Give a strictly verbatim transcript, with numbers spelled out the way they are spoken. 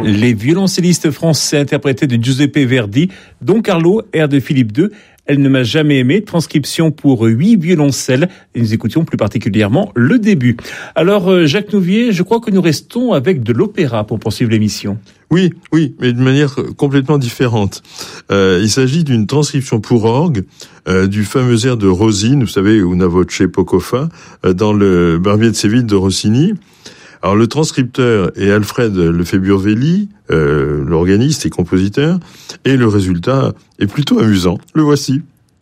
Les violoncellistes français interprétés de Giuseppe Verdi, Don Carlo, air de Philippe deux, Elle ne m'a jamais aimé, transcription pour huit violoncelles. Et nous écoutions plus particulièrement le début. Alors, Jacques Nouvier, je crois que nous restons avec de l'opéra pour poursuivre l'émission. Oui, oui, mais de manière complètement différente. Euh, il s'agit d'une transcription pour orgue euh, du fameux air de Rosine, vous savez, Una voce poco fa, euh, dans le Barbier de Séville de Rossini. Alors le transcripteur est Alfred Lefebvre-Velli, euh, l'organiste et compositeur, et le résultat est plutôt amusant. Le voici.